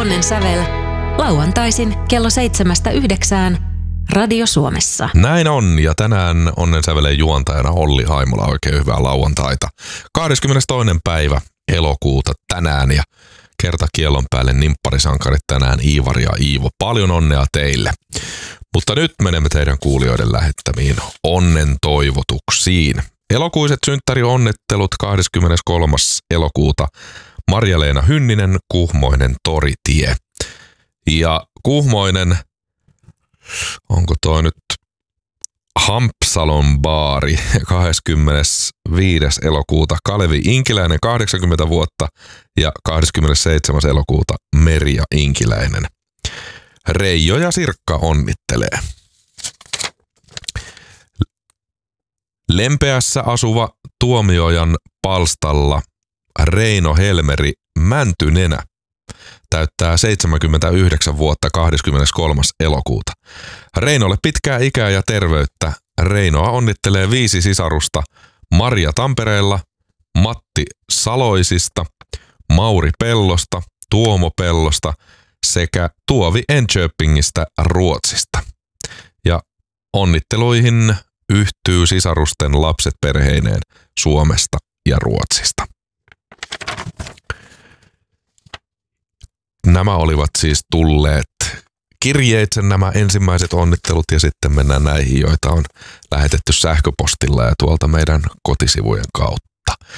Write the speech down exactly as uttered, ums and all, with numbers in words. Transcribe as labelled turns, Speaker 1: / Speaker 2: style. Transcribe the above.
Speaker 1: Onnen sävel lauantaisin kello seitsemästä yhdeksään Radio Suomessa.
Speaker 2: Näin on, ja tänään Onnen sävelen juontajana Olli Haimola. Oikein hyvää lauantaita. kahdeskymmenestoinen päivä elokuuta tänään, ja kerta kiellon päälle nimpparisankarit tänään Iivari ja Iivo. Paljon onnea teille. Mutta nyt menemme teidän kuulijoiden lähettämiin onnen toivotuksiin. Elokuiset synttärionnettelut kahdeskymmeneskolmas elokuuta Marja-Leena Hynninen, Kuhmoinen Toritie. Ja Kuhmoinen, onko toi nyt Hampsalon baari, kahdeskymmenesviides elokuuta Kalevi Inkiläinen kahdeksankymmentä vuotta ja kahdeskymmenesseitsemäs elokuuta Merja Inkiläinen. Reijo ja Sirkka onnittelee. Lempeässä asuva Tuomiojan palstalla Reino Helmeri Mäntynenä täyttää seitsemänkymmentäyhdeksän vuotta kahdeskymmeneskolmas elokuuta. Reinolle pitkää ikää ja terveyttä. Reinoa onnittelee viisi sisarusta Marja Tampereella, Matti Saloisista, Mauri Pellosta, Tuomo Pellosta sekä Tuovi Enköpingistä Ruotsista. Ja onnitteluihin yhtyy sisarusten lapset perheineen Suomesta ja Ruotsista. Nämä olivat siis tulleet kirjeitse nämä ensimmäiset onnittelut, ja sitten mennään näihin, joita on lähetetty sähköpostilla ja tuolta meidän kotisivujen kautta.